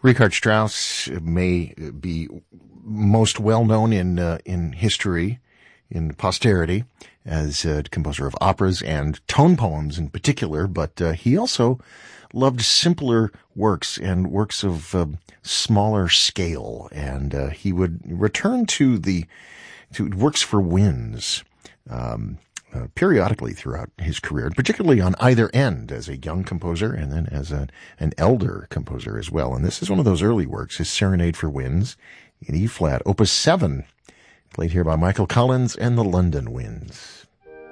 Richard Strauss may be most well known in history, in posterity, as a composer of operas and tone poems in particular, but he also loved simpler works and works of smaller scale, and he would return to works for winds periodically throughout his career, particularly on either end as a young composer and then as an elder composer as well. And this is one of those early works, his Serenade for Winds in E-flat, Opus 7, played here by Michael Collins and the London Winds.